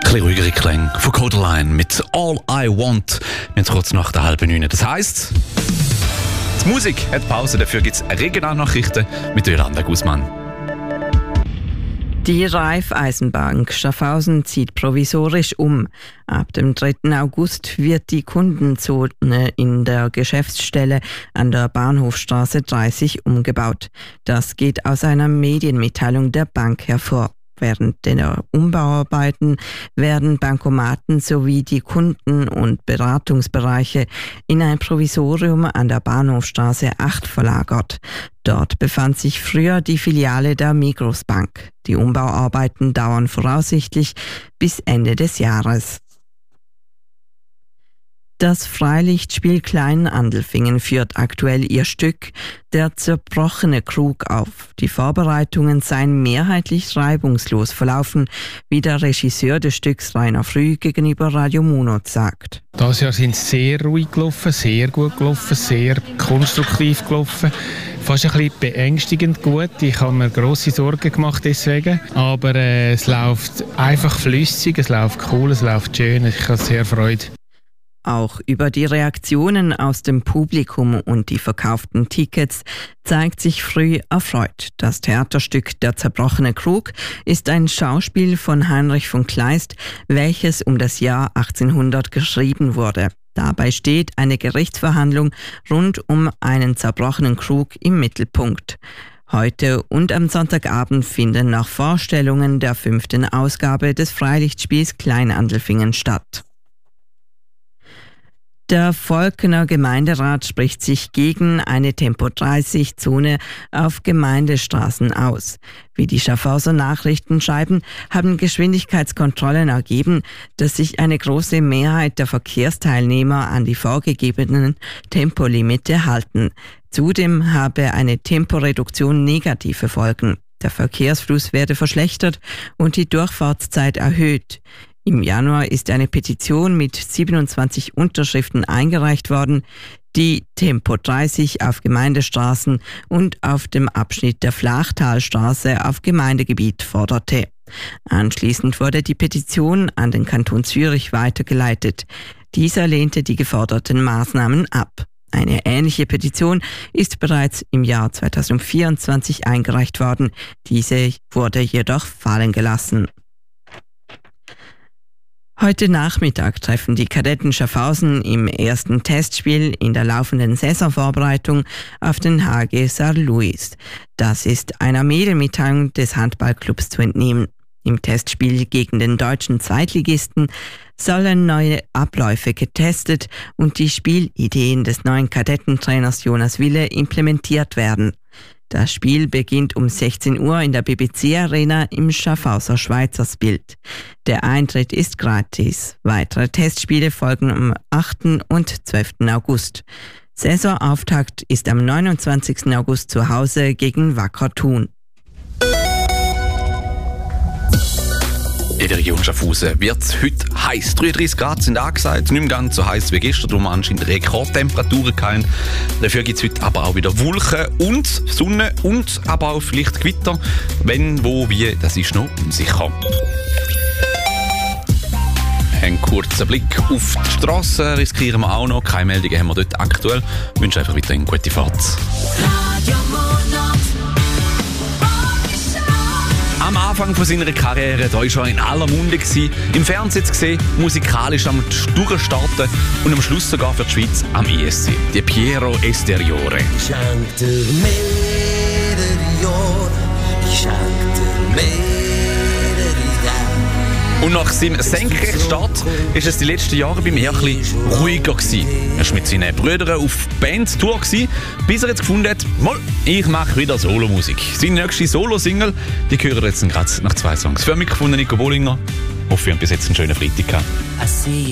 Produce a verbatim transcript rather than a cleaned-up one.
bisschen ruhigere Klänge von Codaline mit All I Want. Wir sind kurz nach der halben neun. Das heisst, die Musik hat Pause, dafür gibt es Regionalnachrichten mit Yolanda Guzman. Die Raiffeisenbank Schaffhausen zieht provisorisch um. Ab dem dritten August wird die Kundenzone in der Geschäftsstelle an der Bahnhofstraße dreißig umgebaut. Das geht aus einer Medienmitteilung der Bank hervor. Während der Umbauarbeiten werden Bankomaten sowie die Kunden- und Beratungsbereiche in ein Provisorium an der Bahnhofstraße acht verlagert. Dort befand sich früher die Filiale der Migros Bank. Die Umbauarbeiten dauern voraussichtlich bis Ende des Jahres. Das Freilichtspiel Klein-Andelfingen führt aktuell ihr Stück Der zerbrochene Krug auf. Die Vorbereitungen seien mehrheitlich reibungslos verlaufen, wie der Regisseur des Stücks Rainer Früh gegenüber Radio Munot sagt. Dieses Jahr sind sie sehr ruhig gelaufen, sehr gut gelaufen, sehr konstruktiv gelaufen. Fast ein bisschen beängstigend gut. Ich habe mir grosse Sorgen gemacht deswegen. Aber äh, es läuft einfach flüssig, es läuft cool, es läuft schön. Ich habe sehr Freude. Auch über die Reaktionen aus dem Publikum und die verkauften Tickets zeigt sich Früh erfreut. Das Theaterstück Der zerbrochene Krug ist ein Schauspiel von Heinrich von Kleist, welches um das Jahr achtzehnhundert geschrieben wurde. Dabei steht eine Gerichtsverhandlung rund um einen zerbrochenen Krug im Mittelpunkt. Heute und am Sonntagabend finden noch Vorstellungen der fünften Ausgabe des Freilichtspiels Klein-Andelfingen statt. Der Volkener Gemeinderat spricht sich gegen eine Tempo dreißig Zone auf Gemeindestraßen aus. Wie die Schaffhauser Nachrichten schreiben, haben Geschwindigkeitskontrollen ergeben, dass sich eine große Mehrheit der Verkehrsteilnehmer an die vorgegebenen Tempolimite halten. Zudem habe eine Temporeduktion negative Folgen. Der Verkehrsfluss werde verschlechtert und die Durchfahrtszeit erhöht. Im Januar ist eine Petition mit siebenundzwanzig Unterschriften eingereicht worden, die Tempo dreißig auf Gemeindestraßen und auf dem Abschnitt der Flachtalstraße auf Gemeindegebiet forderte. Anschließend wurde die Petition an den Kanton Zürich weitergeleitet. Dieser lehnte die geforderten Maßnahmen ab. Eine ähnliche Petition ist bereits im Jahr zweitausendvierundzwanzig eingereicht worden. Diese wurde jedoch fallen gelassen. Heute Nachmittag treffen die Kadetten Schaffhausen im ersten Testspiel in der laufenden Saisonvorbereitung auf den H G Sankt Louis. Das ist einer Medienmitteilung des Handballclubs zu entnehmen. Im Testspiel gegen den deutschen Zweitligisten sollen neue Abläufe getestet und die Spielideen des neuen Kadettentrainers Jonas Wille implementiert werden. Das Spiel beginnt um sechzehn Uhr in der B B C Arena im Schaffhauser Schweizersbild. Der Eintritt ist gratis. Weitere Testspiele folgen am achten und zwölften August. Saisonauftakt ist am neunundzwanzigsten August zu Hause gegen Wacker Thun. In der Region Schaffhausen wird es heute heiß. dreiunddreißig Grad sind angesagt, nicht mehr ganz so heiß wie gestern, darum anscheinend Rekordtemperaturen kein. Dafür gibt es heute aber auch wieder Wolken und Sonne und aber auch vielleicht Gewitter. Wenn, wo, wie, das ist noch unsicher. Ein kurzer Blick auf die Straße riskieren wir auch noch. Keine Meldungen haben wir dort aktuell. Ich wünsche einfach wieder eine gute Fahrt. Am Anfang von seiner Karriere da war er in aller Munde gewesen, im Fernsehen zu sehen, musikalisch am Durchstarten und am Schluss sogar für die Schweiz am I S C. Die Piero Esteriore. Ich schenk dir mehrere Jahre, ich schenk dir mehrere Jahre. Und nach seinem Senkrechtstart war es die letzten Jahre bei mir ein bisschen ruhiger gewesen. Er war mit seinen Brüdern auf Bandtour gewesen, bis er jetzt gefunden hat, mal, ich mache wieder Solomusik. Seine nächste Solo-Single, die hören jetzt gerade nach zwei Songs. Für mich gefunden Nico Bollinger. Hoffe, ihr habt bis jetzt einen schönen Freitag gehabt.